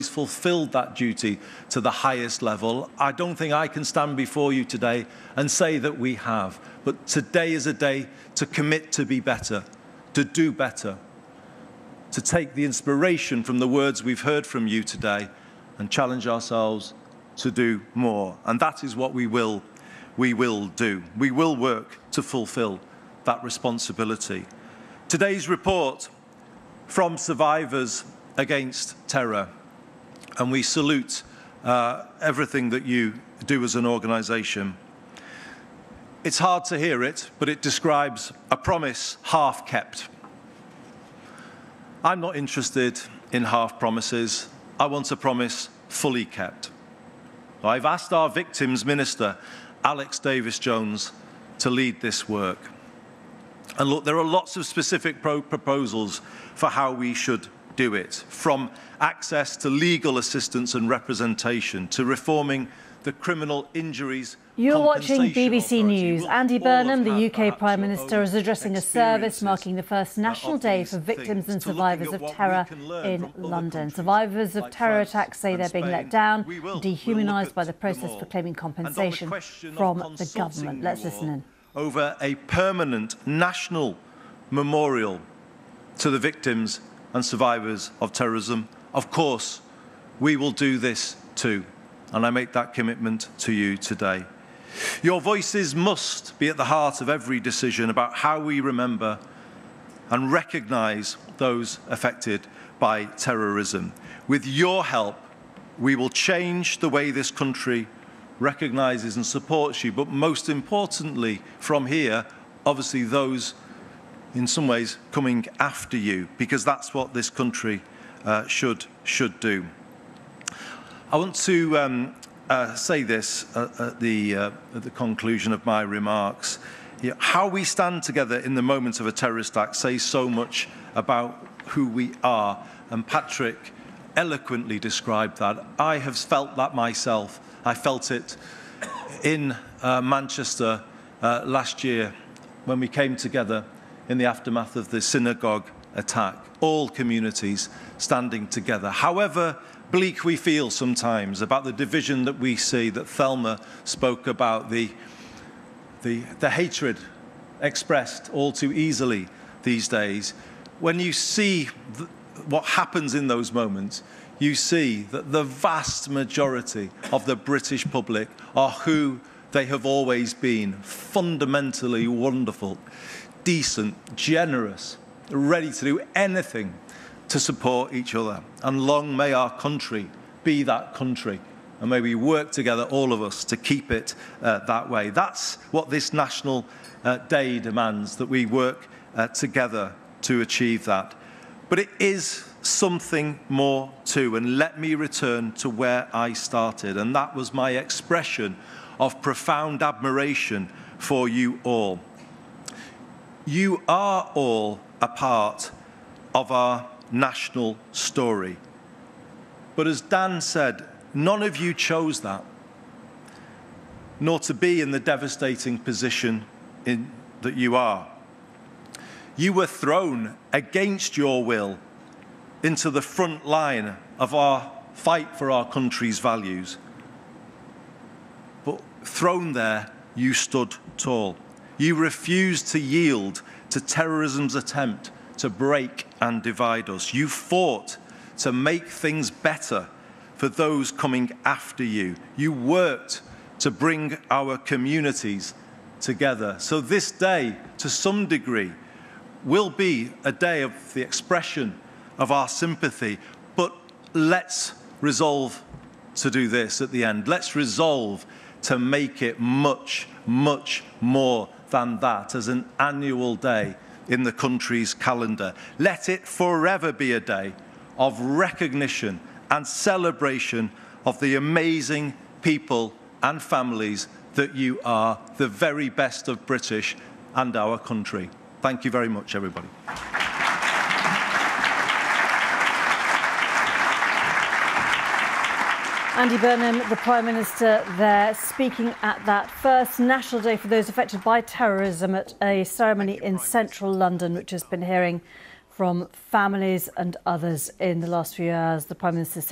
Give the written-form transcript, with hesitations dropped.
fulfilled that duty to the highest level. I don't think I can stand before you today and say that we have. But today is a day to commit to be better, to do better, to take the inspiration from the words we've heard from you today and challenge ourselves to do more. And that is what we will do. We will work to fulfill that responsibility. Today's report from Survivors Against Terror, and we salute everything that you do as an organisation. It's hard to hear it, but it describes a promise half kept. I'm not interested in half promises. I want a promise fully kept. I've asked our Victims Minister, Alex Davies-Jones, to lead this work. And look, there are lots of specific proposals for how we should do it, from access to legal assistance and representation, to reforming the criminal injuries. You're watching BBC News. Andy Burnham, the UK Prime Minister, is addressing a service marking the first National Day for Victims and Survivors of Terror in London. Survivors of terror attacks say they're being let down, dehumanised by the process for claiming compensation from the government. Let's listen in. Over a permanent national memorial to the victims and survivors of terrorism. Of course, we will do this too, and I make that commitment to you today. Your voices must be at the heart of every decision about how we remember and recognise those affected by terrorism. With your help, we will change the way this country recognises and supports you, but most importantly, from here, obviously those in some ways coming after you, because that's what this country should do. I want to say this at the conclusion of my remarks. How we stand together in the moment of a terrorist act says so much about who we are, and Patrick eloquently described that. I have felt that myself. I felt it in Manchester last year when we came together in the aftermath of the synagogue attack, all communities standing together. However bleak we feel sometimes about the division that we see, that Thelma spoke about, the hatred expressed all too easily these days, when you see what happens in those moments, you see that the vast majority of the British public are who they have always been: fundamentally wonderful, decent, generous, ready to do anything to support each other. And long may our country be that country, and may we work together, all of us, to keep it that way. That's what this National Day demands, that we work together to achieve that. But it is something more too, and let me return to where I started, and that was my expression of profound admiration for you all. You are all a part of our national story. But as Dan said, none of you chose that, nor to be in the devastating position that you are. You were thrown against your will into the front line of our fight for our country's values. But thrown there, you stood tall. You refused to yield to terrorism's attempt to break and divide us. You fought to make things better for those coming after you. You worked to bring our communities together. So this day, to some degree, will be a day of the expression of our sympathy, but let's resolve to do this at the end. Let's resolve to make it much, much more than that as an annual day in the country's calendar. Let it forever be a day of recognition and celebration of the amazing people and families that you are, the very best of British and our country. Thank you very much, everybody. Andy Burnham, the Prime Minister, there speaking at that first National Day for those affected by terrorism at a ceremony in central London, which has been hearing from families and others in the last few hours. The Prime Minister said